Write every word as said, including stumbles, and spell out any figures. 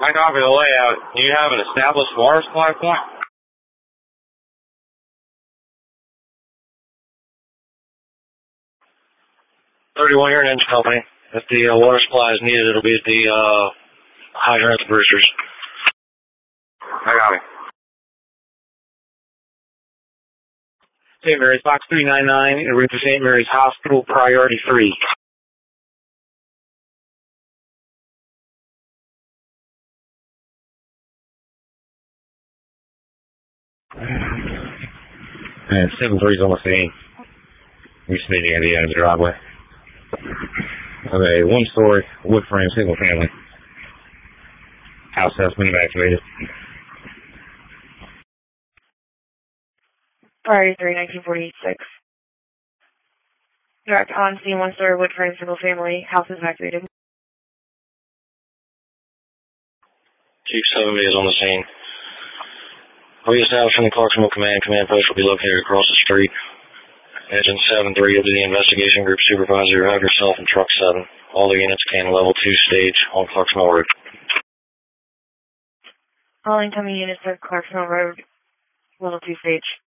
I copy the layout. Do you have an established water supply point? thirty-one, you're an engine company. If the uh, water supply is needed, it'll be at the uh, hydrant boosters. I got it. Saint Mary's, Box three nine nine, en route to Saint Mary's Hospital, priority three. And seven three's on the scene. You're sitting at the end of the driveway. Okay, one story, wood frame, single family. House has been evacuated. Priority three, nineteen forty-six. Direct on scene, one story, wood frame, single family. House is evacuated. Chief seven B is on the scene. Reestablishing the Clarksville Command. Command post will be located across the street. Engine seven three, you'll be the investigation group supervisor. You have yourself in truck seven. All the units can level two stage on Clarksville Road. All incoming units at Clarksville Road, level two stage.